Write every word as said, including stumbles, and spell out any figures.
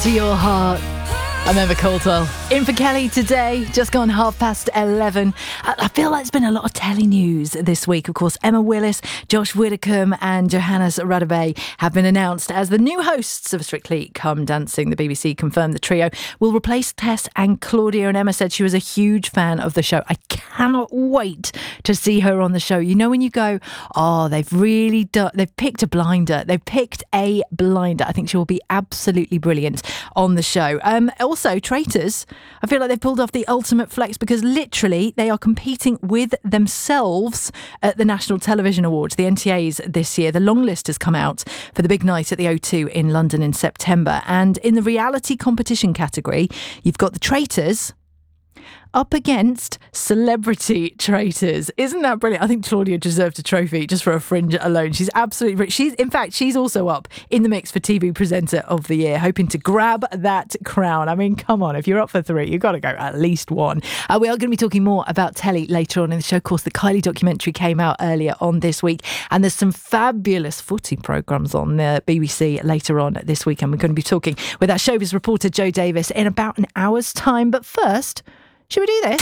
to your heart. I'm Emma Caldwell. In for Kelly today, just gone half past eleven. I feel like there's been a lot of telly news this week. Of course, Emma Willis, Josh Widdicombe and Johannes Radebe have been announced as the new hosts of Strictly Come Dancing. The B B C confirmed the trio will replace Tess and Claudia, and Emma said she was a huge fan of the show. I cannot wait to see her on the show. You know when you go, oh, they've really done, they've picked a blinder. They've picked a blinder. I think she will be absolutely brilliant on the show. Um, also, Traitors, I feel like they've pulled off the ultimate flex because literally they are competing with themselves at the National Television Awards, the N T As this year. The long list has come out for the big night at the O two in London in September. And in the reality competition category, you've got the Traitors up against Celebrity Traitors. Isn't that brilliant? I think Claudia deserved a trophy just for a Fringe alone. She's absolutely brilliant. She's, in fact, she's also up in the mix for T V Presenter of the Year, hoping to grab that crown. I mean, come on, if you're up for three, you've got to go at least one. Uh, we are going to be talking more about telly later on in the show. Of course, the Kylie documentary came out earlier on this week, and there's some fabulous footy programmes on the B B C later on this week, and we're going to be talking with our showbiz reporter, Joe Davis, in about an hour's time. But first, should we do this?